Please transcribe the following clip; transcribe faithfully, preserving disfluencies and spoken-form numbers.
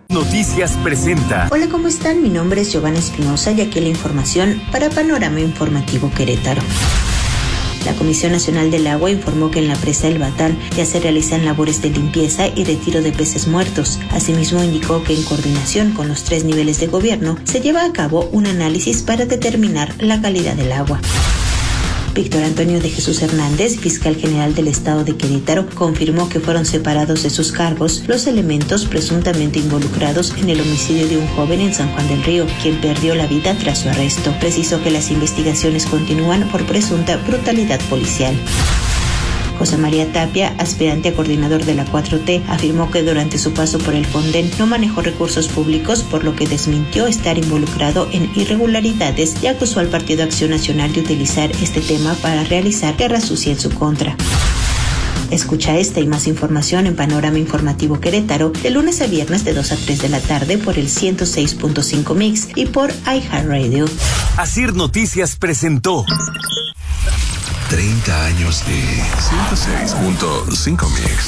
Noticias presenta. Hola, ¿cómo están? Mi nombre es Giovanna Espinosa y aquí la información para Panorama Informativo Querétaro. La Comisión Nacional del Agua informó que en la presa El Batán ya se realizan labores de limpieza y retiro de peces muertos. Asimismo, indicó que en coordinación con los tres niveles de gobierno se lleva a cabo un análisis para determinar la calidad del agua. Víctor Antonio de Jesús Hernández, fiscal general del estado de Querétaro, confirmó que fueron separados de sus cargos los elementos presuntamente involucrados en el homicidio de un joven en San Juan del Río, quien perdió la vida tras su arresto. Precisó que las investigaciones continúan por presunta brutalidad policial. José María Tapia, aspirante a coordinador de la cuatro T, afirmó que durante su paso por el Fonden no manejó recursos públicos, por lo que desmintió estar involucrado en irregularidades y acusó al Partido Acción Nacional de utilizar este tema para realizar guerra sucia en su contra. Escucha esta y más información en Panorama Informativo Querétaro de lunes a viernes de dos a tres de la tarde por el ciento seis punto cinco Mix y por iHeartRadio. Asir Noticias presentó treinta años de ciento seis punto cinco Mix.